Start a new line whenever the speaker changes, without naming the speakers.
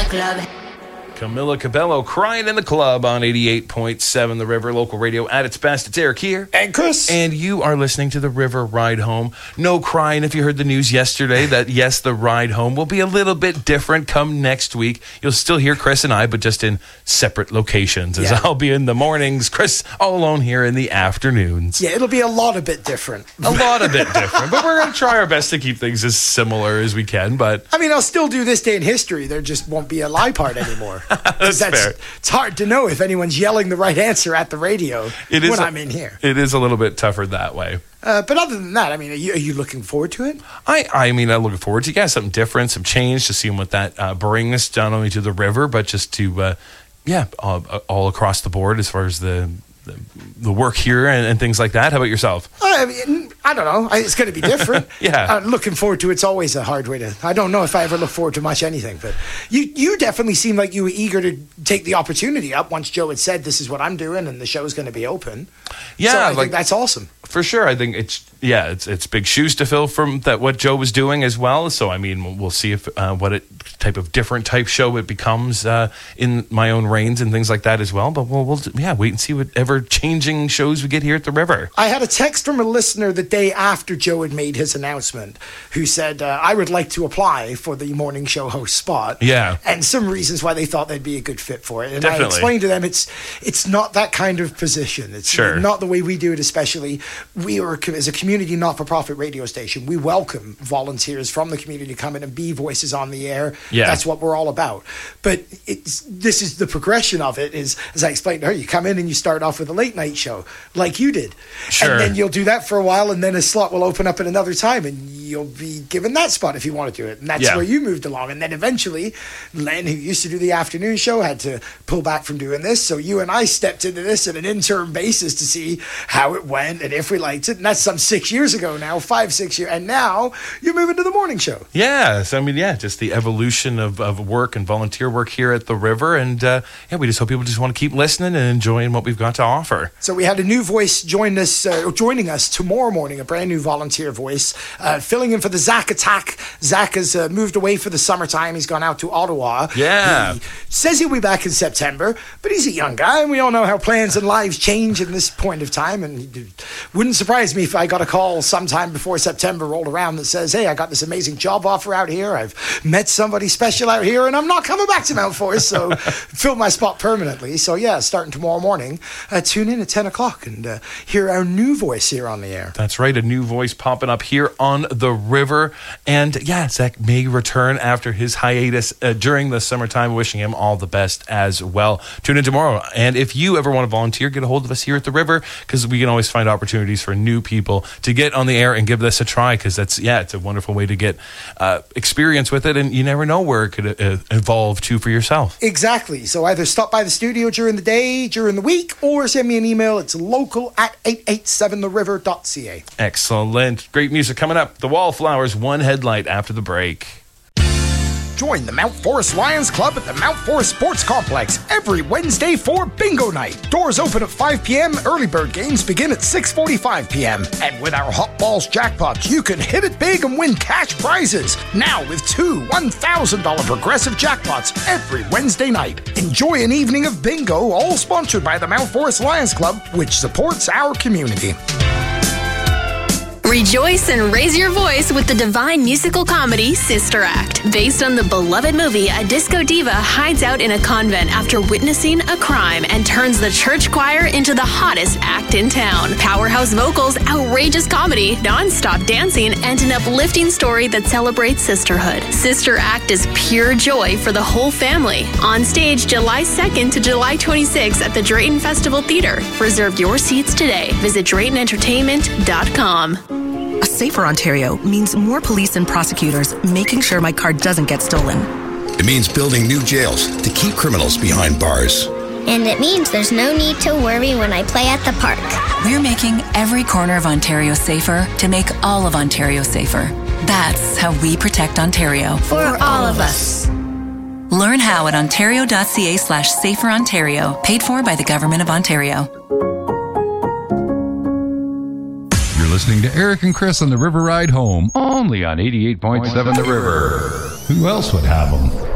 club.
Camila Cabello crying in the club on 88.7 The River, local radio at its best. It's Eric here.
And Chris.
And you are listening to The River Ride Home. No crying if you heard the news yesterday that, yes, the ride home will be a little bit different come next week. You'll still hear Chris and I, but just in separate locations. As I'll be in the mornings, Chris all alone here in the afternoons.
Yeah, it'll be a lot a bit different.
A lot a bit different. But we're going to try our best to keep things as similar as we can. But
I mean, I'll still do this day in history. There just won't be a lie part anymore.
That's fair.
It's hard to know if anyone's yelling the right answer at the radio when I'm in here.
It is a little bit tougher that way.
But other than that, I mean, are you looking forward to it?
I mean, I'm looking forward to something different, some change, to seeing what that brings, not only to the river, but just to, all across the board as far as the work here and things like that. How about yourself?
I mean, I don't know. It's going to be different. Looking forward to it's always a hard way to. I don't know if I ever look forward to much anything, but you definitely seem like you were eager to take the opportunity up once Joe had said this is what I'm doing and the show's going to be open.
Yeah,
so I think that's awesome.
For sure. I think it's big shoes to fill from that what Joe was doing as well. So I mean, we'll see if type of different type show it becomes in my own reigns and things like that as well. But we'll wait and see whatever changing shows we get here at the River.
I had a text from a listener the day after Joe had made his announcement who said, I would like to apply for the morning show host spot.
Yeah.
And some reasons why they thought they'd be a good fit for it. And
Definitely.
I explained to them it's not that kind of position. It's not the way we do it, especially. We are, as a community not-for-profit radio station, we welcome volunteers from the community to come in and be voices on the air.
Yeah.
That's what we're all about. But this is the progression of it is, as I explained to her, you come in and you start off with a late night show like you did.
Sure.
And then you'll do that for a while, and then a slot will open up at another time, and you'll be given that spot if you want to do it. And that's where you moved along. And then eventually, Len, who used to do the afternoon show, had to pull back from doing this. So you and I stepped into this at an interim basis to see how it went and if we liked it. And that's some 6 years ago now, 5-6 years. And now you're moving to the morning show.
Yeah. So, I mean, just the evolution of work and volunteer work here at the River. And we just hope people just want to keep listening and enjoying what we've got to offer.
So we had a new voice joining us tomorrow morning, a brand new volunteer voice, filling in for the Zach Attack. Zach has moved away for the summertime. He's gone out to Ottawa.
Yeah.
He says he'll be back in September, but he's a young guy, and we all know how plans and lives change in this point of time. And it wouldn't surprise me if I got a call sometime before September rolled around that says, hey, I got this amazing job offer out here. I've met somebody special out here, and I'm not coming back to Mount Forest, so fill my spot permanently. So, starting tomorrow morning, tune in at 10 o'clock and hear our new voice here on the air.
That's right, a new voice popping up here on the River. And Zach may return after his hiatus during the summertime. Wishing him all the best as well. Tune in tomorrow. And if you ever want to volunteer, get a hold of us here at the River, because we can always find opportunities for new people to get on the air and give this a try, because it's a wonderful way to get experience with it, and you never know where it could evolve to for yourself.
Exactly. So either stop by the studio during the day, during the week, or send me an email. It's local@887theriver.ca.
Excellent. Great music coming up. The Wallflowers, One Headlight after the break.
Join the Mount Forest Lions Club at the Mount Forest Sports Complex every Wednesday for Bingo Night. Doors open at 5 p.m. Early bird games begin at 6:45 p.m. And with our Hot Balls jackpots, you can hit it big and win cash prizes. Now with 2 $1,000 progressive jackpots every Wednesday night. Enjoy an evening of bingo, all sponsored by the Mount Forest Lions Club, which supports our community.
Rejoice and raise your voice with the divine musical comedy Sister Act. Based on the beloved movie, a disco diva hides out in a convent after witnessing a crime and turns the church choir into the hottest act in town. Powerhouse vocals, outrageous comedy, non-stop dancing, and an uplifting story that celebrates sisterhood. Sister Act is pure joy for the whole family. On stage July 2nd to July 26th at the Drayton Festival Theater. Reserve your seats today. Visit DraytonEntertainment.com.
A safer Ontario means more police and prosecutors making sure my car doesn't get stolen.
It means building new jails to keep criminals behind bars.
And it means there's no need to worry when I play at the park.
We're making every corner of Ontario safer to make all of Ontario safer. That's how we protect Ontario.
For all of us.
Learn how at ontario.ca/saferontario, paid for by the Government of Ontario.
Listening to Eric and Chris on the River Ride Home, only on 88.7 The River. Who else would have them?